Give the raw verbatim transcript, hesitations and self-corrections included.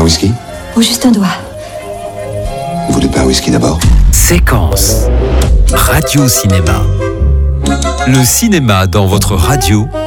whisky? Ou juste un doigt. Vous voulez pas un whisky d'abord? Séquence Radio Cinéma. Le cinéma dans votre radio